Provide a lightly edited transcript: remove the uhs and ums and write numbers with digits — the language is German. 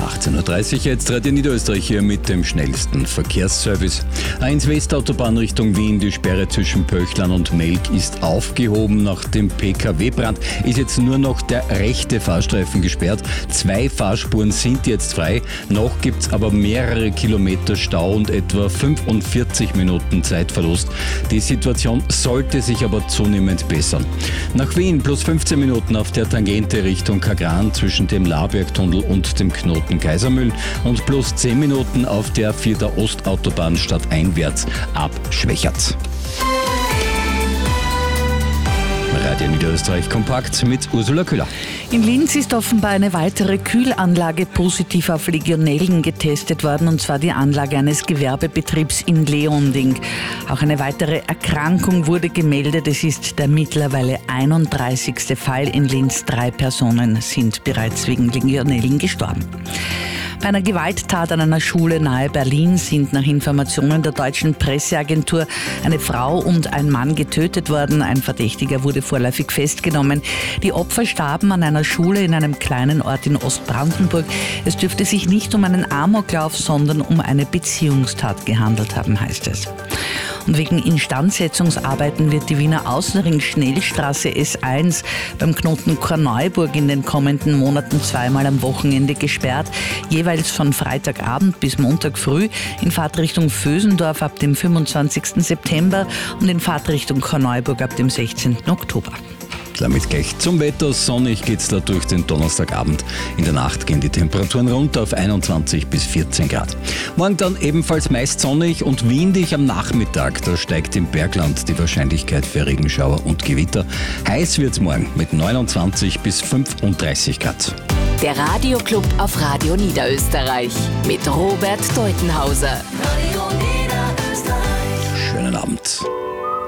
18.30 Uhr jetzt Radio Niederösterreich hier mit dem schnellsten Verkehrsservice. A1 Westautobahn Richtung Wien, die Sperre zwischen Pöchlern und Melk ist aufgehoben. Nach dem PKW-Brand ist jetzt nur noch der rechte Fahrstreifen gesperrt. 2 Fahrspuren sind jetzt frei. Noch gibt es aber mehrere Kilometer Stau und etwa 45 Minuten Zeitverlust. Die Situation sollte sich aber zunehmend bessern. Nach Wien plus 15 Minuten auf der Tangente Richtung Kagran zwischen dem Labergtunnel und dem Knoten Kaisermühl und plus 10 Minuten auf der 4. Ostautobahn stadteinwärts ab Schwechat. Radio Niederösterreich kompakt mit Ursula Köhler. In Linz ist offenbar eine weitere Kühlanlage positiv auf Legionellen getestet worden, und zwar die Anlage eines Gewerbebetriebs in Leonding. Auch eine weitere Erkrankung wurde gemeldet. Es ist der mittlerweile 31. Fall in Linz. 3 Personen sind bereits wegen Legionellen gestorben. Bei einer Gewalttat an einer Schule nahe Berlin sind nach Informationen der deutschen Presseagentur eine Frau und ein Mann getötet worden. Ein Verdächtiger wurde vorläufig festgenommen. Die Opfer starben an einer Schule in einem kleinen Ort in Ostbrandenburg. Es dürfte sich nicht um einen Amoklauf, sondern um eine Beziehungstat gehandelt haben, heißt es. Und wegen Instandsetzungsarbeiten wird die Wiener Außenring-Schnellstraße S1 beim Knoten Korneuburg in den kommenden Monaten 2-mal am Wochenende gesperrt, jeweils von Freitagabend bis Montag früh in Fahrtrichtung Vösendorf ab dem 25. September und in Fahrtrichtung Korneuburg ab dem 16. Oktober. Damit gleich zum Wetter. Sonnig geht's da durch den Donnerstagabend. In der Nacht gehen die Temperaturen runter auf 21 bis 14 Grad. Morgen dann ebenfalls meist sonnig und windig am Nachmittag. Da steigt im Bergland die Wahrscheinlichkeit für Regenschauer und Gewitter. Heiß wird's morgen mit 29 bis 35 Grad. Der Radioclub auf Radio Niederösterreich mit Robert Deutenhauser. Radio